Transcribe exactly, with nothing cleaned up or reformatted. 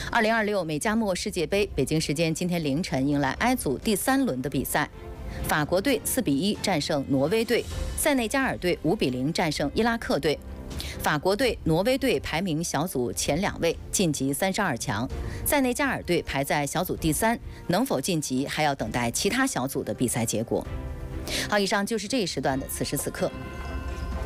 二零二六美加墨世界杯，北京时间今天凌晨迎来 I 组第三轮的比赛，法国队四比一战胜挪威队，塞内加尔队五比零战胜伊拉克队。法国队、挪威队排名小组前两位，晋级三十二强；塞内加尔队排在小组第三，能否晋级还要等待其他小组的比赛结果。好，以上就是这一时段的此时此刻。